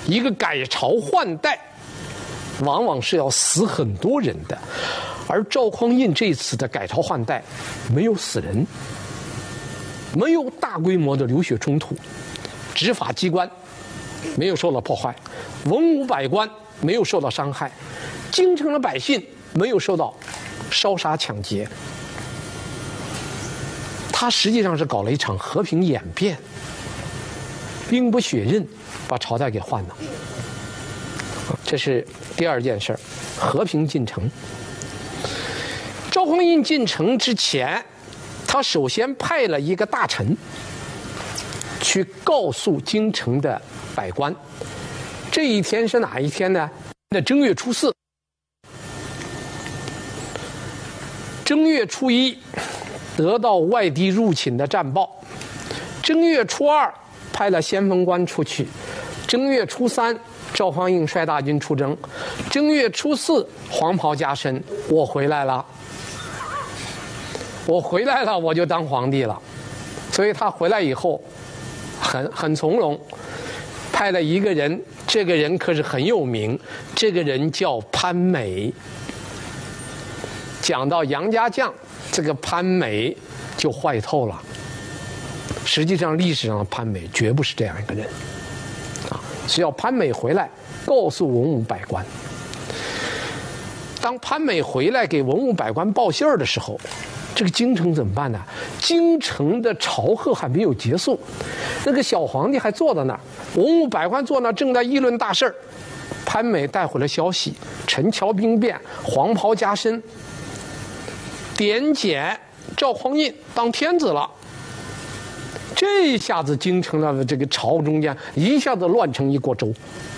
一个改朝换代，往往是要死很多人的，而赵匡胤这次的改朝换代，没有死人，没有大规模的流血冲突，执法机关没有受到破坏，文武百官没有受到伤害，京城的百姓没有受到烧杀抢劫。他实际上是搞了一场和平演变，兵不血刃把朝代给换了。这是第二件事，和平进城。赵匡胤进城之前，他首先派了一个大臣去告诉京城的百官，这一天是哪一天呢？那正月初4，正月初1得到外地入侵的战报，正月初2派了先锋官出去，正月初3赵匡胤率大军出征，正月初4黄袍加身，我回来了，我就当皇帝了。所以他回来以后很从容，派了一个人，这个人可是很有名，这个人叫潘美。讲到杨家将，这个潘美就坏透了。实际上历史上的潘美绝不是这样一个人是要潘美回来告诉文武百官。当潘美回来给文武百官报信儿的时候，这个京城怎么办呢？京城的朝贺还没有结束，那个小皇帝还坐在那儿，文武百官坐那儿正在议论大事儿。潘美带回了消息，陈桥兵变，黄袍加身，点检赵匡胤当天子了。这一下子京城的这个朝中间一下子乱成一锅粥。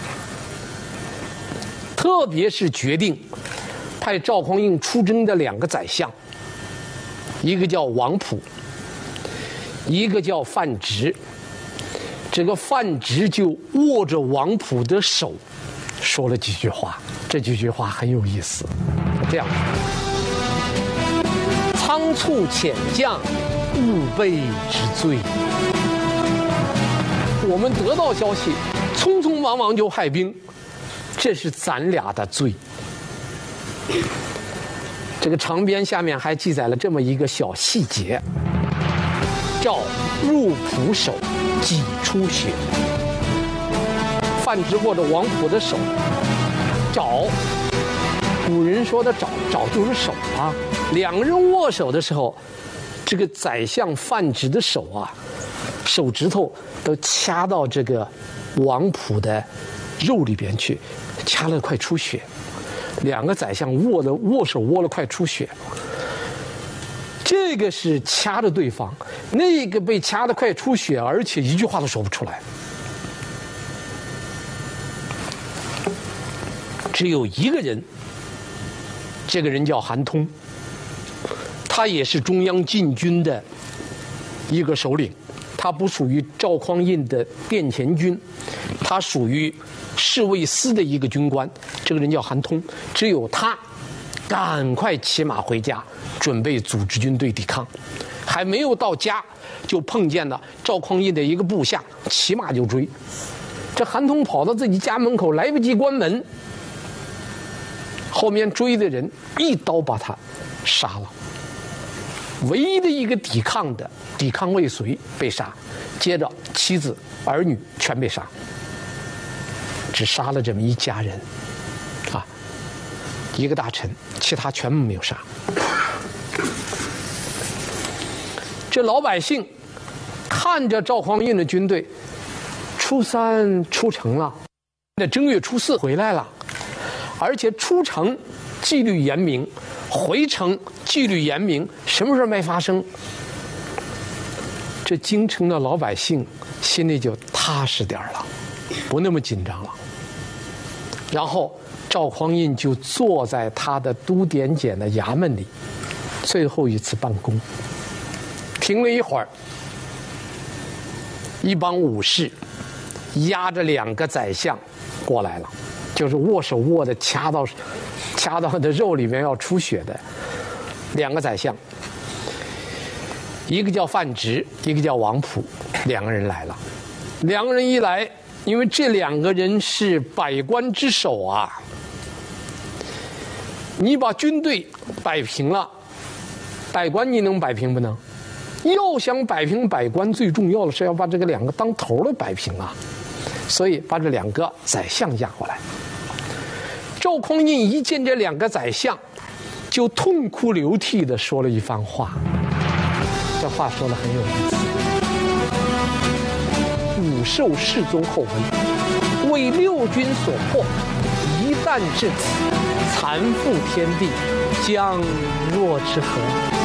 特别是决定派赵匡胤出征的2个宰相，一个叫王溥，一个叫范直。这个范直就握着王溥的手说了几句话，这几句话很有意思。这样，仓促遣将，吾辈之罪。我们得到消息，匆匆忙忙就派兵，这是咱俩的罪。这个长编下面还记载了这么一个小细节：赵入溥手，己出血。范直握着王溥的手，找，古人说的找就是手啊。2个人握手的时候，这个宰相范直的手啊，手指头都掐到这个王溥的肉里边去，掐了快出血。2个宰相握手握了快出血。这个是掐着对方，那个被掐得快出血，而且一句话都说不出来。只有一个人，这个人叫韩通，他也是中央禁军的一个首领，他不属于赵匡胤的殿前军，他属于侍卫司的一个军官，这个人叫韩通。只有他赶快骑马回家，准备组织军队抵抗。还没有到家，就碰见了赵匡胤的一个部下骑马就追。这韩通跑到自己家门口，来不及关门，后面追的人一刀把他杀了。唯一的一个抵抗未遂被杀，接着妻子儿女全被杀，只杀了这么一家人一个大臣，其他全部没有杀。这老百姓看着赵匡胤的军队初3出城了，那正月初4回来了，而且出城纪律严明，回城纪律严明，什么事没发生。这京城的老百姓心里就踏实点了，不那么紧张了。然后赵匡胤就坐在他的都点检的衙门里，最后一次办公。停了一会儿，一帮武士押着2个宰相过来了，就是握手握的掐到的肉里面要出血的2个宰相，一个叫范直，一个叫王溥，2个人来了。2个人一来， 因为这两个人是百官之首啊。你把军队摆平了，百官你能摆平不能？要想摆平百官，最重要的是要把这个两个当头的摆平啊。所以把这两个宰相押过来。赵匡胤一见这两个宰相，就痛哭流涕地说了一番话。这话说得很有意思。汝受世宗后文，为六军所迫，一旦至此，残复天地，将若之何？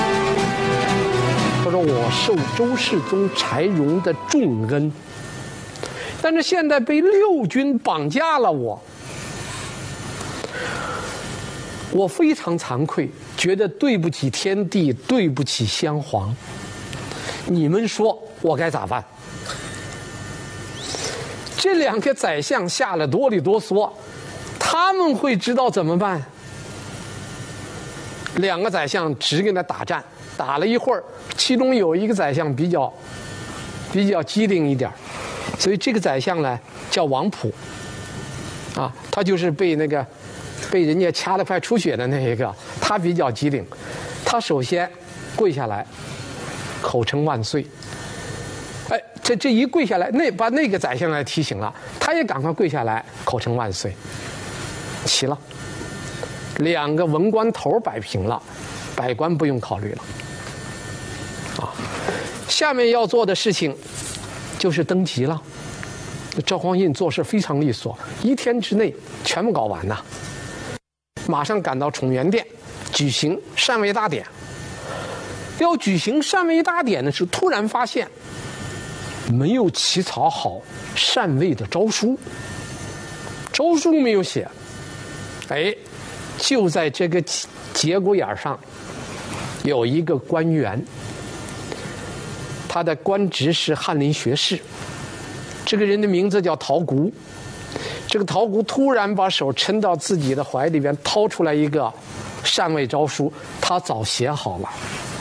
他说我受周世宗柴荣的重恩，但是现在被六军绑架了我非常惭愧，觉得对不起天地，对不起先皇。你们说我该咋办？这两个宰相吓得哆里哆嗦，他们会知道怎么办？两个宰相只跟他打战，打了一会儿，其中有一个宰相比较机灵一点，所以这个宰相呢叫王普，啊，他就是被人家掐得快出血的那一个，他比较机灵，他首先跪下来，口称万岁。哎，这一跪下来，把那个宰相来提醒了，他也赶快跪下来，口称万岁。齐了，两个文官头摆平了，百官不用考虑了。啊，下面要做的事情就是登基了。赵匡胤做事非常利索，1天之内全部搞完呐。马上赶到崇元殿举行禅位大典。要举行禅位大典的时候，突然发现没有起草好禅位的诏书，诏书没有写。哎，就在这个节骨眼上，有一个官员，他的官职是翰林学士，这个人的名字叫陶谷。这个陶谷突然把手伸到自己的怀里边，掏出来一个禅位诏书，他早写好了。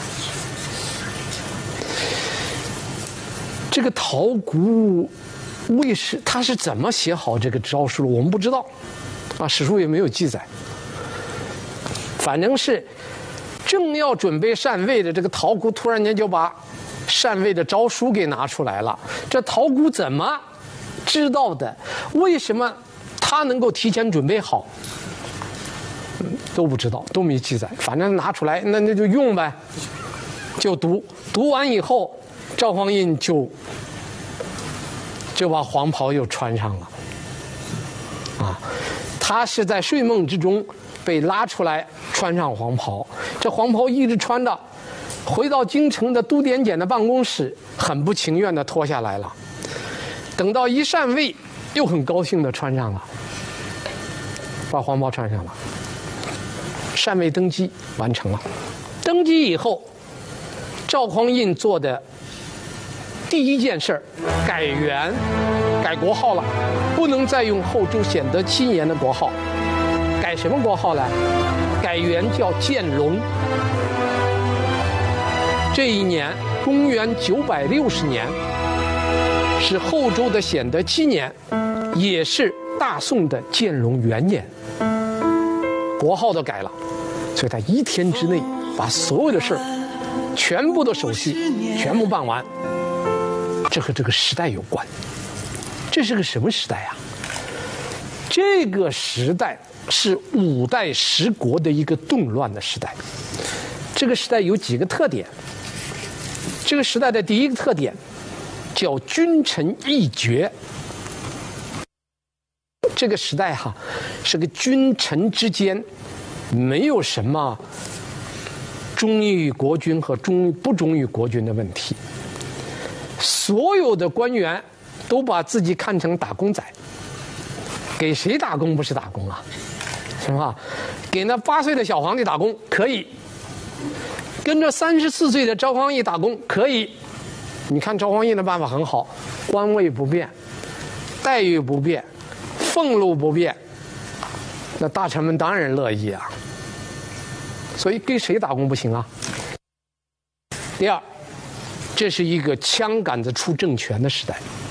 这个陶谷他是怎么写好这个诏书的，我们不知道，啊，史书也没有记载。反正是正要准备禅位的这个陶谷，突然间就把禅位的诏书给拿出来了。这陶谷怎么知道的？为什么他能够提前准备好？都不知道，都没记载。反正拿出来，那就用呗，就读。读完以后，赵匡胤就把黄袍又穿上了。啊，他是在睡梦之中被拉出来穿上黄袍，这黄袍一直穿着，回到京城的都点检的办公室，很不情愿地脱下来了。等到一禅位，又很高兴地穿上了，把黄袍穿上了。禅位登基完成了。登基以后，赵匡胤做的第一件事改国号了，不能再用后周显德7年的国号，改什么国号呢？改元叫建隆。这一年，公元960年。是后周的显德7年，也是大宋的建隆元年，国号都改了，所以他1天之内把所有的事儿、全部的手续全部办完。这和这个时代有关。这是个什么时代啊？这个时代是5代10国的一个动乱的时代。这个时代有几个特点。这个时代的第一个特点叫君臣议决。这个时代是个君臣之间没有什么忠于国君和不忠于国君的问题。所有的官员都把自己看成打工仔，给谁打工不是打工啊？是吧？给那8岁的小皇帝打工可以，跟着34岁的赵匡胤打工可以。你看赵匡胤的办法很好，官位不变，待遇不变，俸禄不变，那大臣们当然乐意啊。所以给谁打工不行啊？第二，这是一个枪杆子出政权的时代。